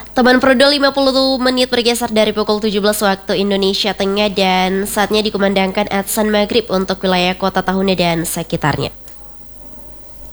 Teman Prodo 50 menit bergeser dari pukul 17 waktu Indonesia Tengah dan saatnya dikumandangkan adzan maghrib untuk wilayah kota Tahuna dan sekitarnya.